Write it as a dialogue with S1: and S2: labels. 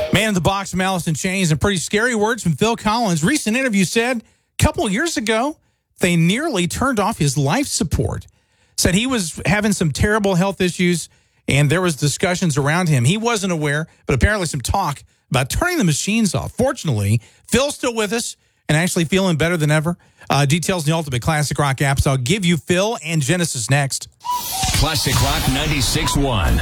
S1: Man in the Box, Malice in Chains, and pretty scary words from Phil Collins. Recent interview said a couple years ago they nearly turned off his life support. Said he was having some terrible health issues, and there was discussions around him. He wasn't aware, but apparently some talk about turning the machines off. Fortunately, Phil's still with us and actually feeling better than ever. Details in the Ultimate Classic Rock app. So I'll give you Phil and Genesis next.
S2: Classic Rock 96.1.